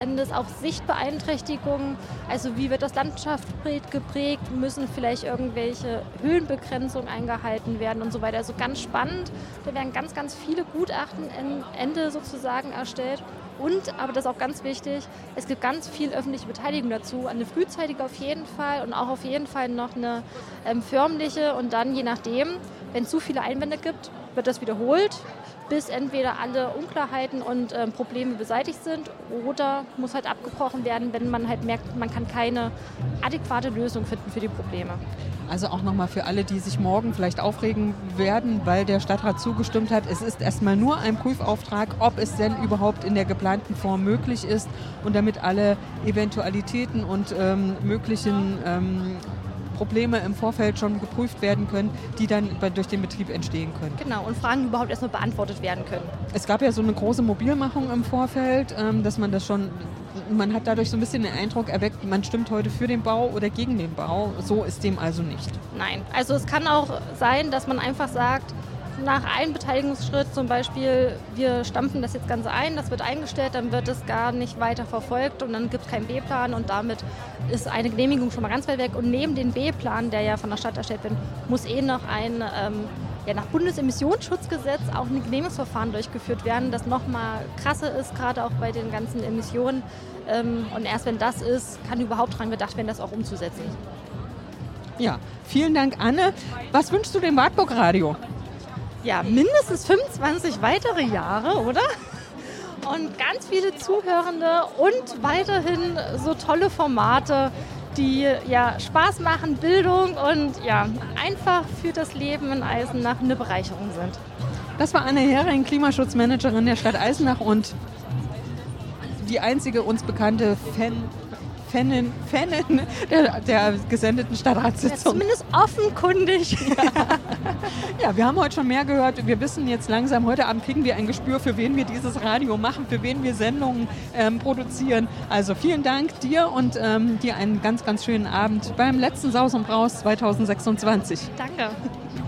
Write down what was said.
Endes auch Sichtbeeinträchtigungen, also wie wird das Landschaftsbild geprägt, müssen vielleicht irgendwelche Höhenbegrenzungen eingehalten werden und so weiter. Also ganz spannend, da werden ganz, ganz viele Gutachten am Ende sozusagen erstellt. Und, aber das ist auch ganz wichtig, es gibt ganz viel öffentliche Beteiligung dazu, eine frühzeitige auf jeden Fall und auch auf jeden Fall noch eine förmliche und dann je nachdem, wenn es zu viele Einwände gibt, wird das wiederholt, bis entweder alle Unklarheiten und Probleme beseitigt sind oder muss halt abgebrochen werden, wenn man halt merkt, man kann keine adäquate Lösung finden für die Probleme. Also auch nochmal für alle, die sich morgen vielleicht aufregen werden, weil der Stadtrat zugestimmt hat. Es ist erstmal nur ein Prüfauftrag, ob es denn überhaupt in der geplanten Form möglich ist und damit alle Eventualitäten und möglichen Probleme im Vorfeld schon geprüft werden können, die dann durch den Betrieb entstehen können. Genau, und Fragen überhaupt erstmal beantwortet werden können. Es gab ja so eine große Mobilmachung im Vorfeld, dass man das schon, man hat dadurch so ein bisschen den Eindruck erweckt, man stimmt heute für den Bau oder gegen den Bau. So ist dem also nicht. Nein, also es kann auch sein, dass man einfach sagt, nach einem Beteiligungsschritt zum Beispiel, wir stampfen das jetzt Ganze ein, das wird eingestellt, dann wird es gar nicht weiter verfolgt und dann gibt es keinen B-Plan und damit ist eine Genehmigung schon mal ganz weit weg. Und neben dem B-Plan, der ja von der Stadt erstellt wird, muss noch ein nach Bundesemissionsschutzgesetz auch ein Genehmigungsverfahren durchgeführt werden, das nochmal krasser ist, gerade auch bei den ganzen Emissionen. Und erst wenn das ist, kann überhaupt daran gedacht werden, das auch umzusetzen. Ja, vielen Dank, Anne. Was wünschst du dem Wartburg Radio? Ja, mindestens 25 weitere Jahre, oder? Und ganz viele Zuhörende und weiterhin so tolle Formate, die ja Spaß machen, Bildung und ja einfach für das Leben in Eisenach eine Bereicherung sind. Das war Anne Hering, Klimaschutzmanagerin der Stadt Eisenach und die einzige uns bekannte Fanin der gesendeten Stadtratssitzung. Ja, zumindest offenkundig. Ja, wir haben heute schon mehr gehört. Wir wissen jetzt langsam, heute Abend kriegen wir ein Gespür, für wen wir dieses Radio machen, für wen wir Sendungen produzieren. Also vielen Dank dir und dir einen ganz, ganz schönen Abend beim letzten Saus und Braus 2026. Danke.